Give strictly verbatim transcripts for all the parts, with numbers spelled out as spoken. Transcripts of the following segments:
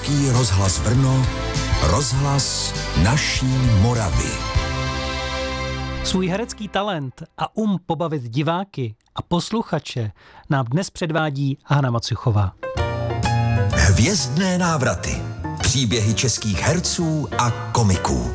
Český rozhlas Brno, rozhlas naší Moravy. Svůj herecký talent a um pobavit diváky a posluchače nám dnes předvádí Hana Macuchová. Hvězdné návraty. Příběhy českých herců a komiků.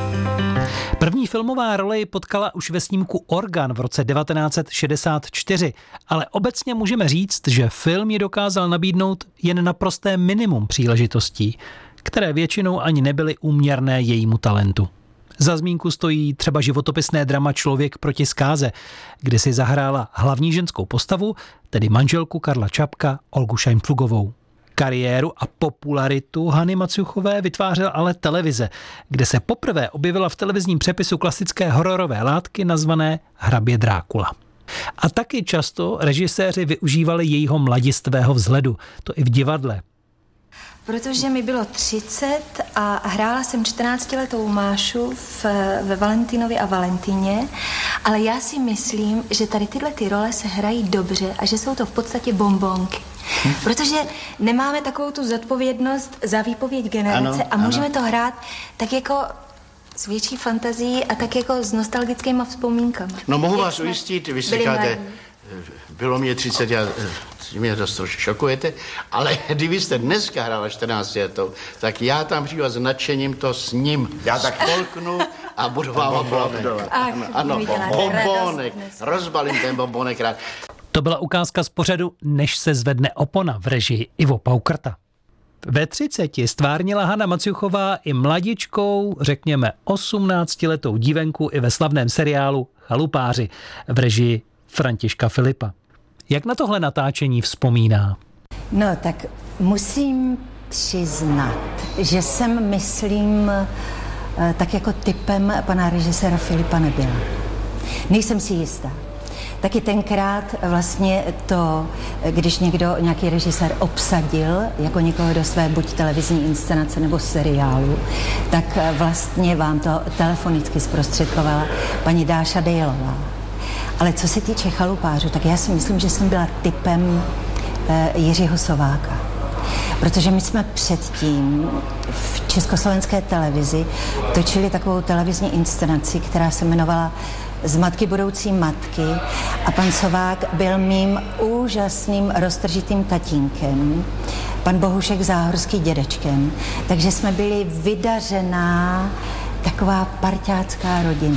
První filmová role ji potkala už ve snímku Organ v roce devatenáct set šedesát čtyři, ale obecně můžeme říct, že film ji dokázal nabídnout jen naprosté minimum příležitostí, které většinou ani nebyly úměrné jejímu talentu. Za zmínku stojí třeba životopisné drama Člověk proti zkáze, kde si zahrála hlavní ženskou postavu, tedy manželku Karla Čapka, Olgu Šajnpflugovou. Kariéru a popularitu Hany Macuchové vytvářela ale televize, kde se poprvé objevila v televizním přepisu klasické hororové látky nazvané Hrabě Drákula. A taky často režiséři využívali jejího mladistvého vzhledu, to i v divadle. Protože mi bylo třicet a hrála jsem čtrnáctiletou Mášu v, ve Valentinovi a Valentíně, ale já si myslím, že tady tyhle ty role se hrají dobře a že jsou to v podstatě bonbonky. Protože nemáme takovou tu zodpovědnost za výpověď generace ano, a můžeme ano. to hrát tak jako s větší fantazií a tak jako s nostalgickými vzpomínkami. No mohu vás ujistit, vy si říkáte, bylo mě třicet, já, mě to trošku šokujete, ale kdybyste dneska hrála čtrnáct letou, tak já tam přijdu s nadšením to s ním. Já tak polknu a budu vám aplaudovat. Ano, ano bombonek, rozbalím ten bombonek rád. To byla ukázka z pořadu Než se zvedne opona v režii Ivo Paukrta. Ve třiceti stvárnila Hana Macuchová i mladičkou, řekněme osmnáctiletou dívenku i ve slavném seriálu Chalupáři v režii Františka Filipa. Jak na tohle natáčení vzpomíná? No tak musím přiznat, že jsem, myslím, tak jako typem pana režiséra Filipa nebyla. Nejsem si jistá. Taky tenkrát vlastně to, když někdo, nějaký režisér obsadil jako někoho do své buď televizní inscenace nebo seriálu, tak vlastně vám to telefonicky zprostředkovala paní Dáša Dejlová. Ale co se týče Chalupářů, tak já si myslím, že jsem byla typem e, Jiřího Sováka. Protože my jsme předtím v československé televizi točili takovou televizní inscenaci, která se jmenovala Z matky budoucí matky a pan Sovák byl mým úžasným roztržitým tatínkem, pan Bohušek Záhorský dědečkem, takže jsme byli vydařená taková parťácká rodina.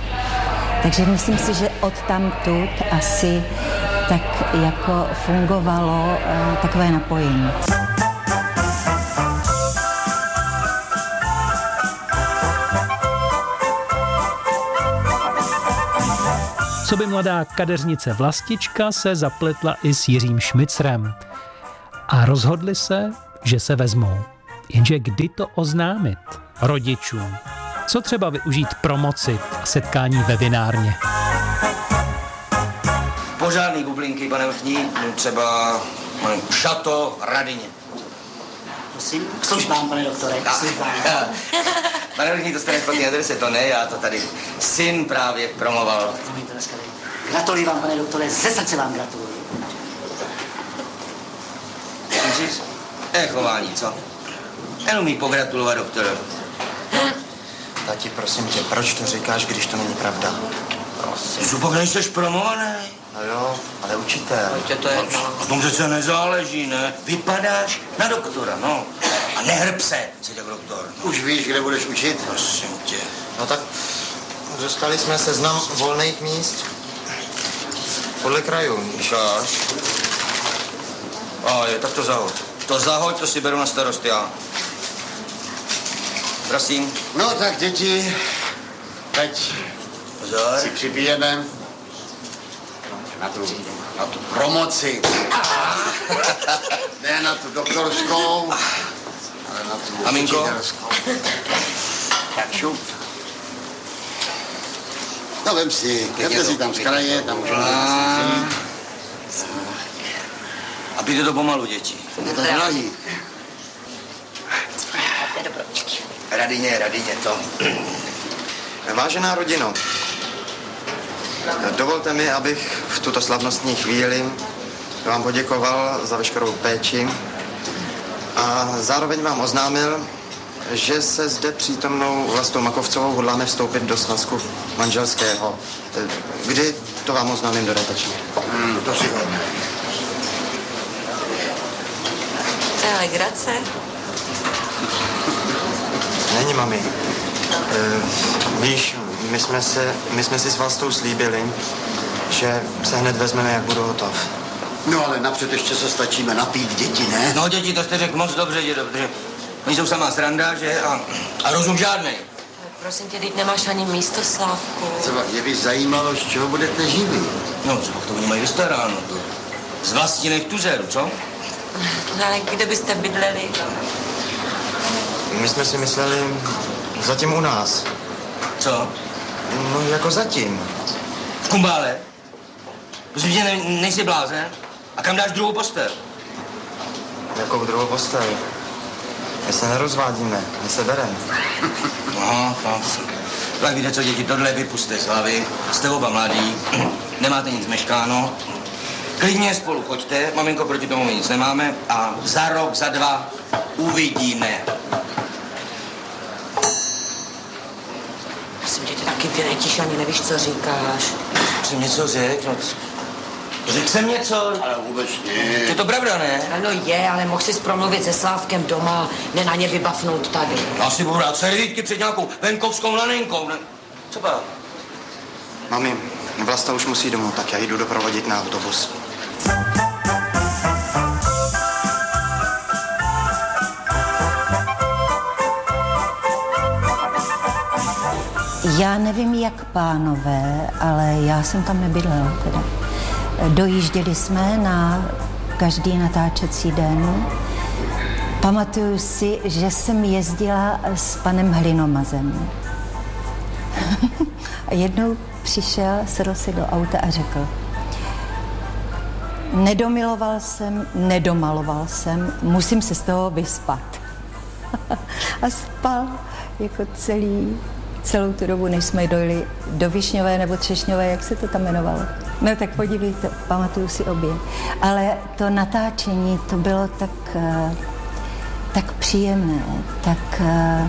Takže myslím si, že odtamtud asi tak jako fungovalo uh, takové napojení. Coby mladá kadeřnice Vlastička se zapletla i s Jiřím Šmicrem. A rozhodli se, že se vezmou. Jenže kdy to oznámit rodičům? Co třeba využít promoci a setkání ve vinárně? Pořádný bublinky, pane vrchní, třeba šato Radyně. Prosím, k službám, pane doktore, k službám. Pane vrchní, to jste nešpatný adrese, to ne, já to tady syn právě promoval. Gratuluji vám, pane doktore, ze srdce vám gratuluji. Myslíš? Je chování, co? Neumí pogratulovat doktore. Tati, prosím tě, proč to říkáš, když to není pravda? Ty co pak nejseš promovaný? No jo, ale učitel. To je o tom přece nezáleží, ne? Vypadáš na doktora, no. A nehrb se, co tě doktor. No. Už víš, kde budeš učit? Prosím tě. No tak dostali jsme seznam volných míst podle krajů. Ukáž. A je, tak to zahoď. To zahoď, to si beru na starost já. Prosím. No tak děti, teď Pozor. si připijeme na tu, na tu promoci. Ne na tu doktorskou, ale na tu Maminko. učitelskou. Tak šup. No vem si, vemte si tam z kraje, tam můžeme zjít. A pijte to pomalu, děti. Je to drahý. Radyně, Radyně to. Vážená rodino, dovolte mi, abych v tuto slavnostní chvíli vám poděkoval za veškerou péči A zároveň vám oznámil, že se zde přítomnou Vlastou Makovcovou hodláme vstoupit do svazku manželského. Kdy to vám oznámím dodatečně? Hmm, to si hodně. To je legrace. Není, mami. E, víš, my jsme, se, my jsme si s Vlastou slíbili, že se hned vezmeme, jak budu hotov. No ale napřed ještě se stačíme napít děti, ne? No děti, to jste řekl moc dobře, dědo, protože oni jsou samá sranda, že? A, a rozum žádnej. Prosím tě, teď nemáš ani místo, Slávku. Třeba mě by zajímalo, z čeho budete živí. No, co to oni mají vystaráno, to. Z vlastinek tuzeru, co? No, ale kde byste bydleli? My jsme si mysleli zatím u nás. Co? No, jako zatím. V Kumbále? Prosím tě, ne, nejsi blázen? A kam dáš druhou postel? Jakou druhou postel? My se nerozvádíme, my se bereme. Aha, tak. Tak víte co, děti, tohle vypuste z hlavy. Jste oba mladí, nemáte nic meškáno. Klidně spolu choďte, maminko, proti tomu nic nemáme a za rok, za dva uvidíme. Prosím tě, ty taky vylejtíš, ani nevíš, co říkáš. Jsem něco řekl, no, řekl jsem něco? Ale vůbec ne. Je to pravda, ne? Ano je, ale mohl jsi promluvit se Slávkem doma, ne na ně vybafnout tady. Já si budu rád servítky před nějakou venkovskou laninkou, ne? Co pak? Mami, Vlasta už musí domů, tak já jdu doprovodit na autobus. Já nevím, jak pánové, ale já jsem tam nebydlela teda. Dojížděli jsme na každý natáčecí den. Pamatuju si, že jsem jezdila s panem Hlinomazem. A jednou přišel, sedl si do auta a řekl: nedomiloval jsem, nedomaloval jsem, musím se z toho vyspat. A spal jako celý, celou tu dobu, než jsme dojeli do Višňové nebo Třešňové, jak se to tam jmenovalo. No tak podívejte, pamatuju si obě. Ale to natáčení, to bylo tak, tak příjemné, tak...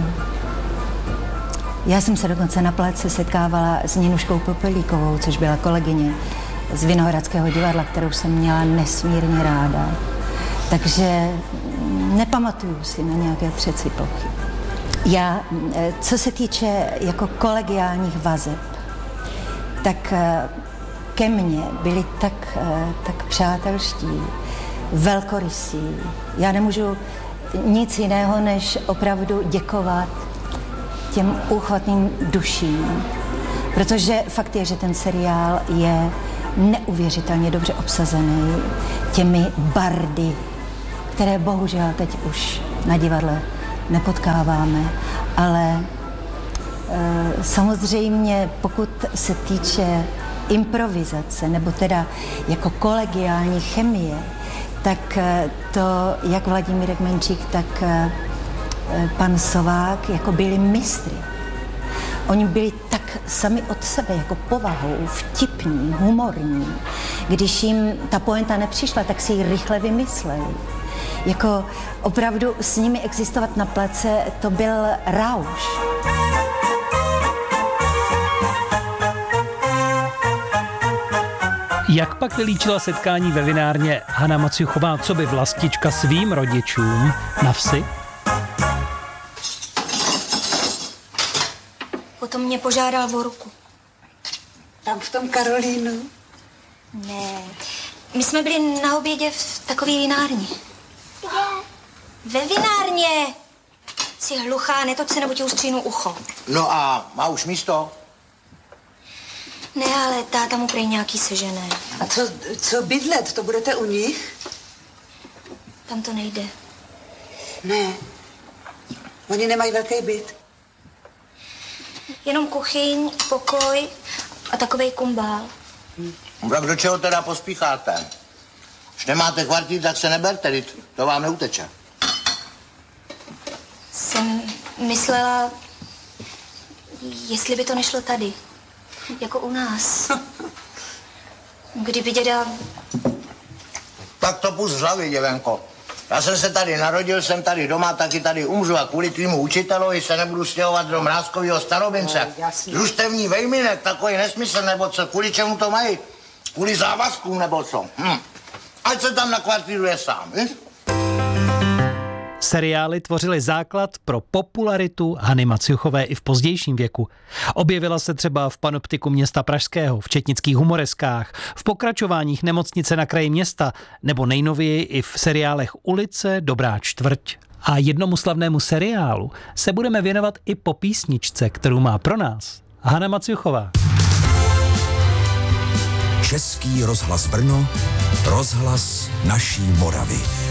Já jsem se dokonce na pláci setkávala s Ninuškou Popelíkovou, což byla kolegyně z Vinohradského divadla, kterou jsem měla nesmírně ráda. Takže nepamatuju si na nějaké třecí plochy. Já, co se týče jako kolegiálních vazeb, tak ke mně byli tak, tak přátelští, velkorysí. Já nemůžu nic jiného, než opravdu děkovat těm úchvatným duším, protože fakt je, že ten seriál je neuvěřitelně dobře obsazený těmi bardy, které bohužel teď už na divadle nepotkáváme, ale e, samozřejmě pokud se týče improvizace, nebo teda jako kolegiální chemie, tak to jak Vladimírek Menčík, tak pan Sovák jako byli mistry. Oni byli tak sami od sebe, jako povahou, vtipní, humorní. Když jim ta pointa nepřišla, tak si ji rychle vymysleli. Jako opravdu s nimi existovat na place, to byl rauš. Jak pak vylíčila setkání ve vinárně Hana Maciuchová, co by Vlastička svým rodičům na vsi? Potom mě požádal o ruku. Tam v tom Karolínu? Ne. My jsme byli na obědě v takové vinárně. Kde? Ve vinárně. Jsi hluchá, netoč se, nebo ti ustřínu ucho. No a má už místo? Ne, ale táta mu prej nějaký sežené. A co, co bydlet? To budete u nich? Tam to nejde. Ne. Oni nemají velký byt. Jenom kuchyň, pokoj a takovej kumbál. Hm. Tak do čeho teda pospícháte? Když nemáte kvartí, tak se neberte, to vám neuteče. Jsem myslela, jestli by to nešlo tady, jako u nás. Kdyby děda... Tak to pust z hlavy, děvenko. Já jsem se tady narodil, jsem tady doma, taky tady umřu a kvůli tvýmu učitelovi se nebudu stěhovat do Mrázkovýho Starobince. No, družstevní vejminek, takový nesmysl, nebo co, kvůli čemu to mají? Kvůli závazkům, nebo co? Hm. Ať se tam nakvartíruje sám, víš? Seriály tvořily základ pro popularitu Hany Maciuchové i v pozdějším věku. Objevila se třeba v panoptiku města pražského, v četnických humoreskách, v pokračováních Nemocnice na kraji města nebo nejnověji i v seriálech Ulice, Dobrá čtvrť. A jednomu slavnému seriálu se budeme věnovat i po písničce, kterou má pro nás Hana Maciuchová. Český rozhlas Brno, rozhlas naší Moravy.